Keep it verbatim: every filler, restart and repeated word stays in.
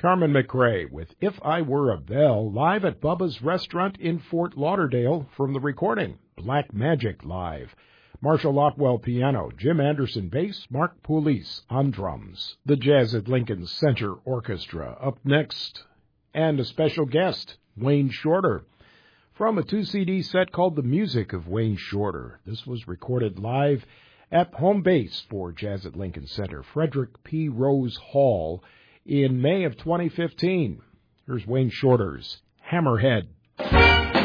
Carmen McRae with If I Were a Bell, live at Bubba's Restaurant in Fort Lauderdale from the recording, Black Magic Live. Marshall Otwell piano, Jim Anderson bass, Mark Pulis on drums. The Jazz at Lincoln Center Orchestra up next. And a special guest, Wayne Shorter, from a two C D set called The Music of Wayne Shorter. This was recorded live at home base for Jazz at Lincoln Center, Frederick P. Rose Hall, in May of twenty fifteen. Here's Wayne Shorter's Hammerhead.